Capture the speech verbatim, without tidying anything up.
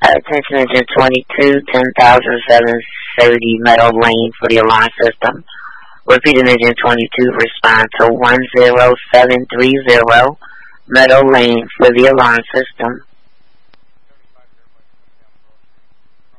Attention engine twenty-two, ten thousand seven thirty Meadow Lane for the alarm system. Repeating engine twenty-two, respond to one zero seven three zero Meadow Lane for the alarm system.